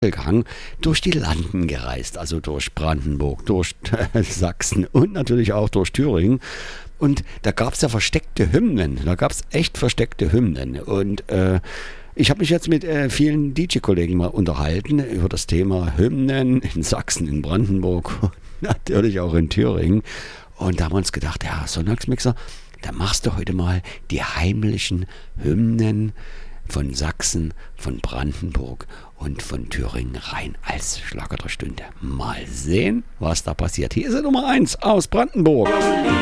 Gang durch die Landen gereist, also durch Brandenburg, durch Sachsen und natürlich auch durch Thüringen. Und da gab es ja versteckte Hymnen, da gab es echt versteckte Hymnen. Und ich habe mich jetzt mit vielen DJ-Kollegen mal unterhalten über das Thema Hymnen in Sachsen, in Brandenburg und natürlich auch in Thüringen. Und da haben wir uns gedacht, ja, Sonntagsmixer, da machst du heute mal die heimlichen Hymnen von Sachsen, von Brandenburg und von Thüringen rein als Schlager der Stunde. Mal sehen, was da passiert. Hier ist Nummer 1 aus Brandenburg.